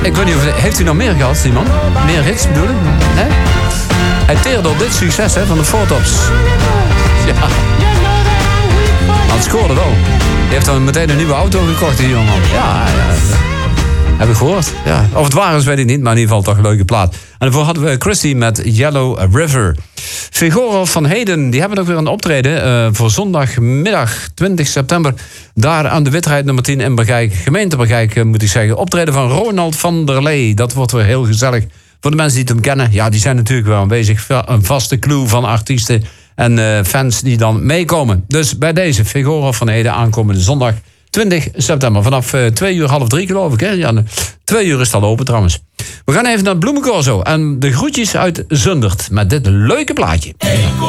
Ik weet niet of... Heeft u nog meer gehad, die man? Meer hits bedoel ik? Nee? Hij teerde op dit succes van de Four Tops. Ja. Maar het scoorde wel. Die heeft dan meteen een nieuwe auto gekocht, die jongen. Ja. Heb ik gehoord. Ja. Of het waar is, weet ik niet. Maar in ieder geval toch een leuke plaat. En daarvoor hadden we Christy met Yellow River. Vigorov van Heden, die hebben ook weer een optreden voor zondagmiddag 20 september. Daar aan de Witheid nummer 10 in Bergijk. Gemeente Bergijk, moet ik zeggen. Optreden van Ronald van der Lee. Dat wordt weer heel gezellig. Voor de mensen die hem kennen, ja, die zijn natuurlijk wel aanwezig. Een vaste clue van artiesten en fans die dan meekomen. Dus bij deze Vigorov van Heden aankomende zondag 20 september. Vanaf 2 uur, half 3 geloof ik. Hè? Ja, 2 uur is het al open trouwens. We gaan even naar het Bloemencorso. En de groetjes uit Zundert met dit leuke plaatje.